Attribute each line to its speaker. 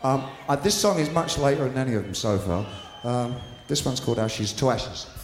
Speaker 1: This song is much later than any of them so far. This one's called Ashes to Ashes.